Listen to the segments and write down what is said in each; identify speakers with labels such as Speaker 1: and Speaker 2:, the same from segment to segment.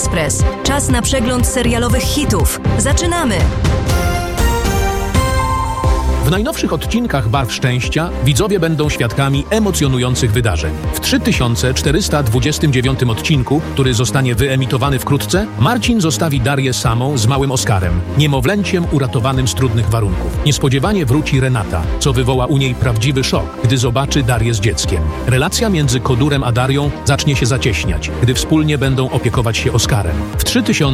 Speaker 1: Express. Czas na przegląd serialowych hitów. Zaczynamy!
Speaker 2: W najnowszych odcinkach Barw Szczęścia widzowie będą świadkami emocjonujących wydarzeń. W 3429 odcinku, który zostanie wyemitowany wkrótce, Marcin zostawi Darię samą z małym Oskarem, niemowlęciem uratowanym z trudnych warunków. Niespodziewanie wróci Renata, co wywoła u niej prawdziwy szok, gdy zobaczy Darię z dzieckiem. Relacja między Kodurem a Darią zacznie się zacieśniać, gdy wspólnie będą opiekować się Oskarem. W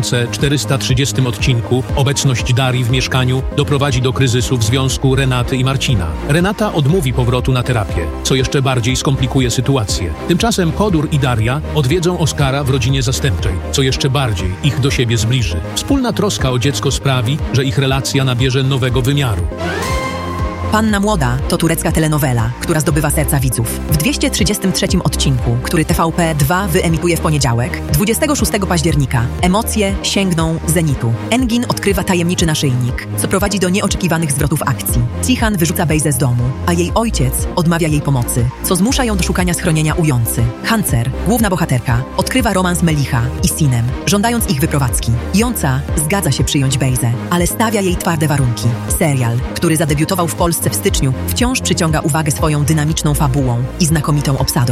Speaker 2: 3430 odcinku obecność Darii w mieszkaniu doprowadzi do kryzysu w związku Renaty i Marcina. Renata odmówi powrotu na terapię, co jeszcze bardziej skomplikuje sytuację. Tymczasem Kodur i Daria odwiedzą Oskara w rodzinie zastępczej, co jeszcze bardziej ich do siebie zbliży. Wspólna troska o dziecko sprawi, że ich relacja nabierze nowego wymiaru.
Speaker 3: Panna Młoda to turecka telenowela, która zdobywa serca widzów. W 233 odcinku, który TVP2 wyemituje w poniedziałek, 26 października, emocje sięgną zenitu. Engin odkrywa tajemniczy naszyjnik, co prowadzi do nieoczekiwanych zwrotów akcji. Cihan wyrzuca Bejzę z domu, a jej ojciec odmawia jej pomocy, co zmusza ją do szukania schronienia u Joncy. Hancer, główna bohaterka, odkrywa romans Melicha i Sinem, żądając ich wyprowadzki. Jonca zgadza się przyjąć Bejzę, ale stawia jej twarde warunki. Serial, który zadebiutował w Polsce w styczniu, wciąż przyciąga uwagę swoją dynamiczną fabułą i znakomitą obsadą.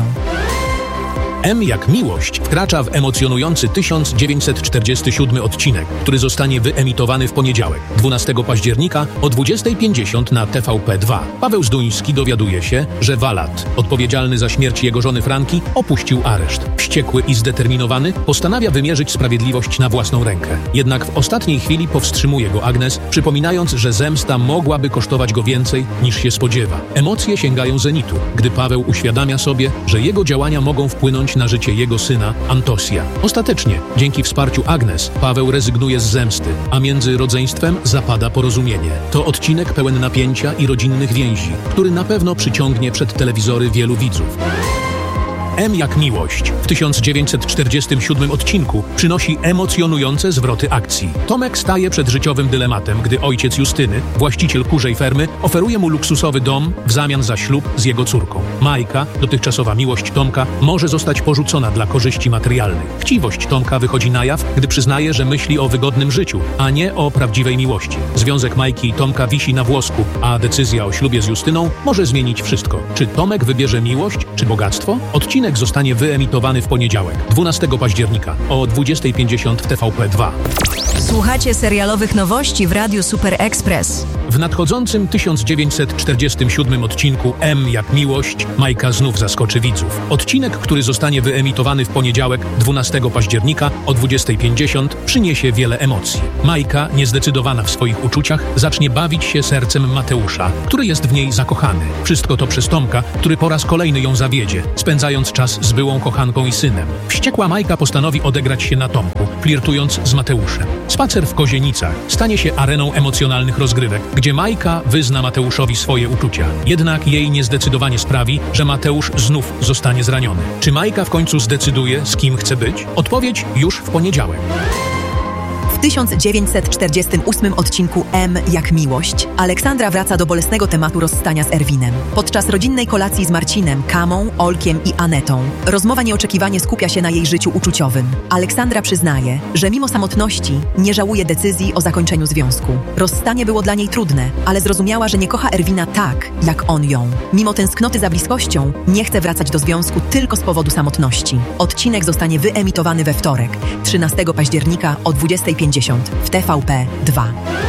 Speaker 2: M jak miłość wkracza w emocjonujący 1947 odcinek, który zostanie wyemitowany w poniedziałek, 12 października o 20:50 na TVP2. Paweł Zduński dowiaduje się, że Walat, odpowiedzialny za śmierć jego żony Franki, opuścił areszt. Wściekły i zdeterminowany postanawia wymierzyć sprawiedliwość na własną rękę. Jednak w ostatniej chwili powstrzymuje go Agnes, przypominając, że zemsta mogłaby kosztować go więcej niż się spodziewa. Emocje sięgają zenitu, gdy Paweł uświadamia sobie, że jego działania mogą wpłynąć na życie jego syna Antosia. Ostatecznie, dzięki wsparciu Agnes, Paweł rezygnuje z zemsty, a między rodzeństwem zapada porozumienie. To odcinek pełen napięcia i rodzinnych więzi, który na pewno przyciągnie przed telewizory wielu widzów. M jak miłość w 1947 odcinku przynosi emocjonujące zwroty akcji. Tomek staje przed życiowym dylematem, gdy ojciec Justyny, właściciel kurzej fermy, oferuje mu luksusowy dom w zamian za ślub z jego córką. Majka, dotychczasowa miłość Tomka, może zostać porzucona dla korzyści materialnych. Chciwość Tomka wychodzi na jaw, gdy przyznaje, że myśli o wygodnym życiu, a nie o prawdziwej miłości. Związek Majki i Tomka wisi na włosku, a decyzja o ślubie z Justyną może zmienić wszystko. Czy Tomek wybierze miłość, czy bogactwo? Odcinek zostanie wyemitowany w poniedziałek, 12 października o 20:50 w TVP2.
Speaker 1: Słuchacie serialowych nowości w Radiu Super Express.
Speaker 2: W nadchodzącym 1947 odcinku M jak miłość Majka znów zaskoczy widzów. Odcinek, który zostanie wyemitowany w poniedziałek, 12 października o 20:50 przyniesie wiele emocji. Majka, niezdecydowana w swoich uczuciach, zacznie bawić się sercem Mateusza, który jest w niej zakochany. Wszystko to przez Tomka, który po raz kolejny ją zawiedzie, spędzając czas z byłą kochanką i synem. Wściekła Majka postanowi odegrać się na Tomku, flirtując z Mateuszem. Spacer w Kozienicach stanie się areną emocjonalnych rozgrywek, gdzie Majka wyzna Mateuszowi swoje uczucia. Jednak jej niezdecydowanie sprawi, że Mateusz znów zostanie zraniony. Czy Majka w końcu zdecyduje, z kim chce być? Odpowiedź już w poniedziałek.
Speaker 3: W 1948 odcinku M jak miłość Aleksandra wraca do bolesnego tematu rozstania z Erwinem. Podczas rodzinnej kolacji z Marcinem, Kamą, Olkiem i Anetą rozmowa nieoczekiwanie skupia się na jej życiu uczuciowym. Aleksandra przyznaje, że mimo samotności nie żałuje decyzji o zakończeniu związku. Rozstanie było dla niej trudne, ale zrozumiała, że nie kocha Erwina tak, jak on ją. Mimo tęsknoty za bliskością nie chce wracać do związku tylko z powodu samotności. Odcinek zostanie wyemitowany we wtorek, 13 października o 20:50 w TVP2.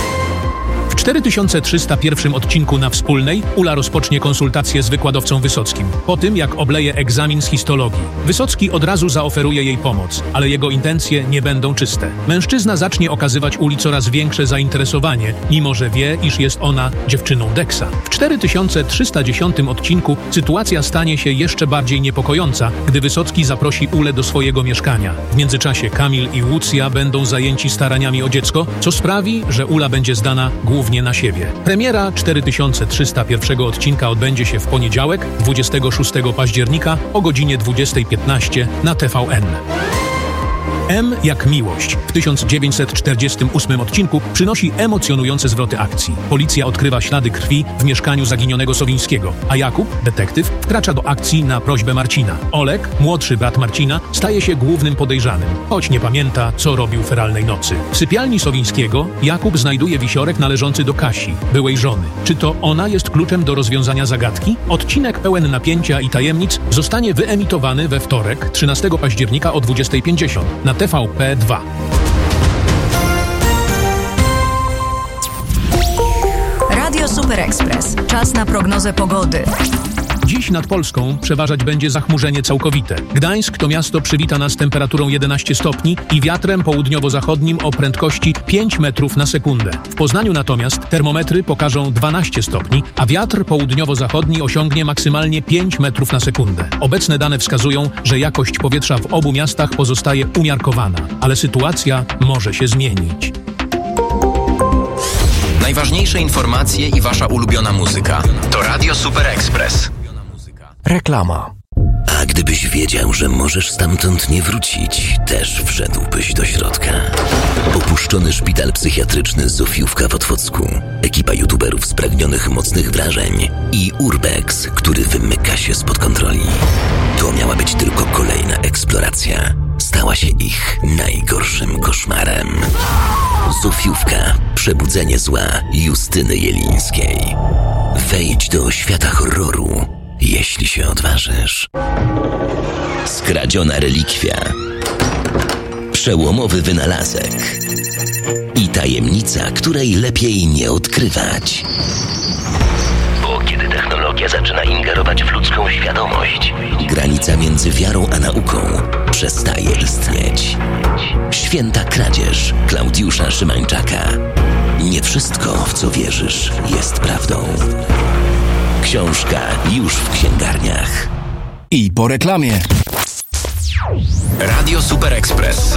Speaker 2: W 4301 odcinku na Wspólnej Ula rozpocznie konsultację z wykładowcą Wysockim. Po tym, jak obleje egzamin z histologii, Wysocki od razu zaoferuje jej pomoc, ale jego intencje nie będą czyste. Mężczyzna zacznie okazywać Uli coraz większe zainteresowanie, mimo że wie, iż jest ona dziewczyną Deksa. W 4310 odcinku sytuacja stanie się jeszcze bardziej niepokojąca, gdy Wysocki zaprosi Ulę do swojego mieszkania. W międzyczasie Kamil i Łucja będą zajęci staraniami o dziecko, co sprawi, że Ula będzie zdana głównie na siebie. Premiera 4301 odcinka odbędzie się w poniedziałek, 26 października o godzinie 20:15 na TVN. M jak miłość w 1948 odcinku przynosi emocjonujące zwroty akcji. Policja odkrywa ślady krwi w mieszkaniu zaginionego Sowińskiego, a Jakub, detektyw, wkracza do akcji na prośbę Marcina. Olek, młodszy brat Marcina, staje się głównym podejrzanym, choć nie pamięta, co robił feralnej nocy. W sypialni Sowińskiego Jakub znajduje wisiorek należący do Kasi, byłej żony. Czy to ona jest kluczem do rozwiązania zagadki? Odcinek pełen napięcia i tajemnic zostanie wyemitowany we wtorek, 13 października o 20:50 na TVP 2.
Speaker 1: Radio Super Express. Czas na prognozę pogody.
Speaker 2: Dziś nad Polską przeważać będzie zachmurzenie całkowite. Gdańsk to miasto przywita nas temperaturą 11 stopni i wiatrem południowo-zachodnim o prędkości 5 metrów na sekundę. W Poznaniu natomiast termometry pokażą 12 stopni, a wiatr południowo-zachodni osiągnie maksymalnie 5 metrów na sekundę. Obecne dane wskazują, że jakość powietrza w obu miastach pozostaje umiarkowana, ale sytuacja może się zmienić.
Speaker 4: Najważniejsze informacje i wasza ulubiona muzyka to Radio Super Express.
Speaker 5: Reklama.
Speaker 6: A gdybyś wiedział, że możesz stamtąd nie wrócić, też wszedłbyś do środka. Opuszczony szpital psychiatryczny Zofiówka w Otwocku, ekipa youtuberów spragnionych mocnych wrażeń i Urbex, który wymyka się spod kontroli. To miała być tylko kolejna eksploracja. Stała się ich najgorszym koszmarem. Zofiówka. Przebudzenie zła Justyny Jelińskiej. Wejdź do świata horroru, jeśli się odważysz. Skradziona relikwia. Przełomowy wynalazek. I tajemnica, której lepiej nie odkrywać. Bo kiedy technologia zaczyna ingerować w ludzką świadomość, granica między wiarą a nauką przestaje istnieć. Święta kradzież Klaudiusza Szymańczaka. Nie wszystko, w co wierzysz, jest prawdą. Książka już w księgarniach.
Speaker 5: I po reklamie.
Speaker 4: Radio Super Express.